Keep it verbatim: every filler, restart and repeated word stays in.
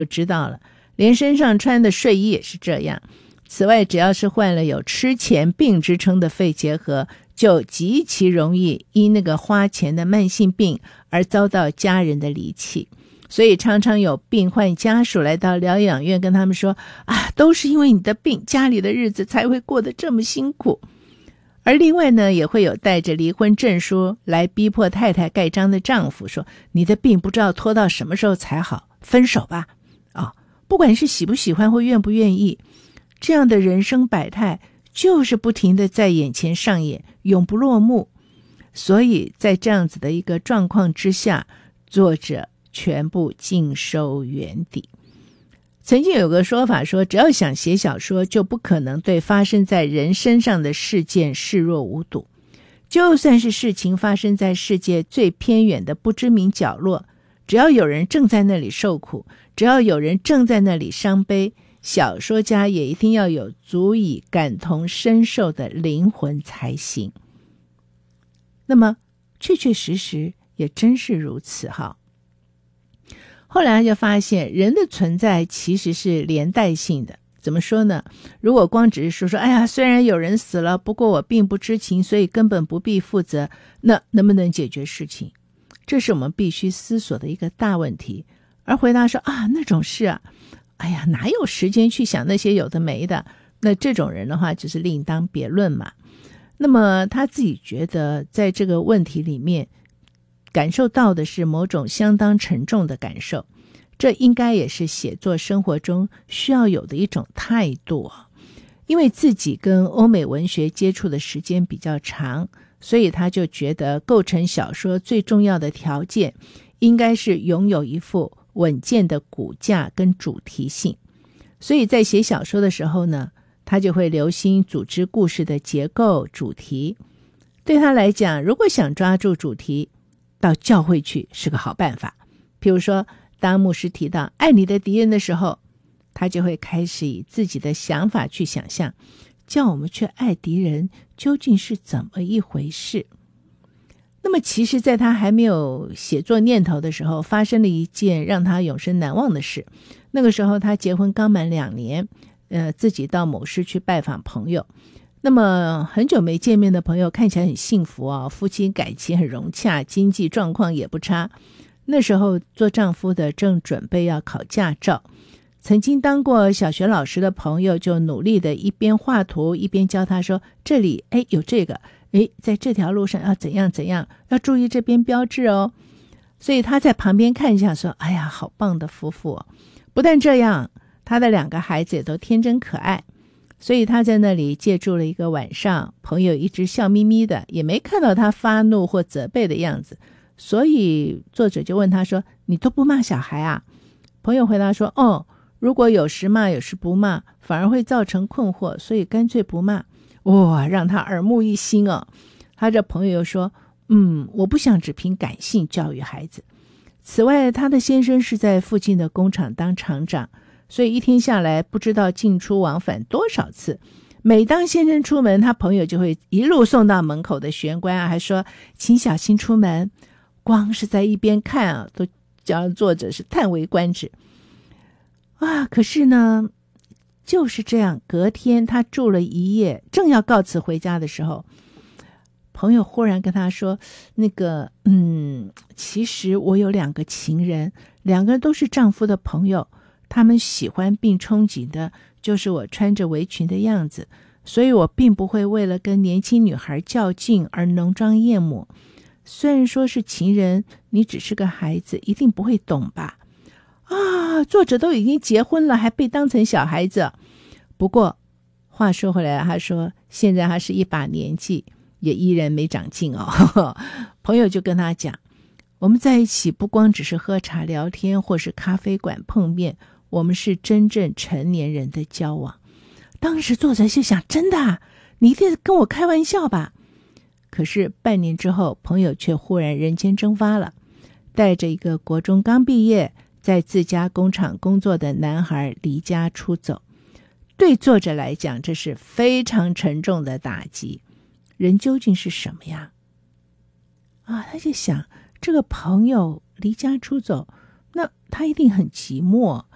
就知道了，连身上穿的睡衣也是这样。此外，只要是患了有吃钱病之称的肺结核，就极其容易因那个花钱的慢性病而遭到家人的离弃。所以常常有病患家属来到疗养院跟他们说，啊，都是因为你的病，家里的日子才会过得这么辛苦。而另外呢，也会有带着离婚证书来逼迫太太盖章的丈夫说，你的病不知道拖到什么时候才好，分手吧。哦，不管是喜不喜欢或愿不愿意，这样的人生百态就是不停地在眼前上演，永不落幕。所以在这样子的一个状况之下，作者全部尽收眼底。曾经有个说法说，只要想写小说，就不可能对发生在人身上的事件视若无睹。就算是事情发生在世界最偏远的不知名角落，只要有人正在那里受苦，只要有人正在那里伤悲，小说家也一定要有足以感同身受的灵魂才行。那么确确实实也真是如此哈。后来他就发现，人的存在其实是连带性的。怎么说呢？如果光只是说说，哎呀，虽然有人死了，不过我并不知情，所以根本不必负责，那能不能解决事情？这是我们必须思索的一个大问题。而回答说，啊，那种事啊，哎呀，哪有时间去想那些有的没的？那这种人的话，就是另当别论嘛。那么他自己觉得，在这个问题里面，感受到的是某种相当沉重的感受，这应该也是写作生活中需要有的一种态度。因为自己跟欧美文学接触的时间比较长，所以他就觉得构成小说最重要的条件应该是拥有一副稳健的骨架跟主题性。所以在写小说的时候呢，他就会留心组织故事的结构主题。对他来讲，如果想抓住主题，到教会去是个好办法。譬如说，当牧师提到爱你的敌人的时候，他就会开始以自己的想法去想象，叫我们去爱敌人究竟是怎么一回事。那么其实在他还没有写作念头的时候，发生了一件让他永生难忘的事。那个时候他结婚刚满两年，呃，自己到某市去拜访朋友。那么很久没见面的朋友看起来很幸福啊，夫妻感情很融洽，经济状况也不差。那时候做丈夫的正准备要考驾照，曾经当过小学老师的朋友就努力的一边画图一边教他说，这里哎有这个，哎在这条路上要怎样怎样，要注意这边标志哦。所以他在旁边看一下说，哎呀好棒的夫妇哦。不但这样，他的两个孩子也都天真可爱。所以他在那里借住了一个晚上，朋友一直笑眯眯的，也没看到他发怒或责备的样子。所以作者就问他说，你都不骂小孩啊？朋友回答说，哦，如果有时骂有时不骂，反而会造成困惑，所以干脆不骂。哇，让他耳目一新哦。他这朋友又说，嗯，我不想只凭感性教育孩子。此外，他的先生是在附近的工厂当厂长，所以一天下来不知道进出往返多少次。每当先生出门，他朋友就会一路送到门口的玄关啊，还说请小心出门。光是在一边看啊，都叫作者是叹为观止啊。可是呢，就是这样，隔天他住了一夜，正要告辞回家的时候，朋友忽然跟他说，那个嗯，其实我有两个情人，两个人都是丈夫的朋友，他们喜欢并憧憬的就是我穿着围裙的样子，所以我并不会为了跟年轻女孩较劲而浓妆艳抹。虽然说是情人，你只是个孩子，一定不会懂吧？啊，作者都已经结婚了，还被当成小孩子。不过话说回来，他说现在他是一把年纪，也依然没长进哦。朋友就跟他讲，我们在一起不光只是喝茶聊天或是咖啡馆碰面，我们是真正成年人的交往。当时作者就想，真的啊？你一定跟我开玩笑吧？可是半年之后，朋友却忽然人间蒸发了，带着一个国中刚毕业在自家工厂工作的男孩离家出走。对作者来讲，这是非常沉重的打击。人究竟是什么呀？啊，他就想，这个朋友离家出走，那他一定很寂寞，